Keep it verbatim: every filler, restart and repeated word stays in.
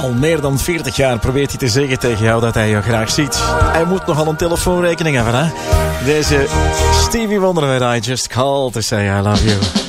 Al meer dan veertig jaar probeert hij te zeggen tegen jou dat hij jou graag ziet. Hij moet nogal een telefoonrekening hebben, hè? Deze Stevie Wonder met I Just Called to Say I Love You.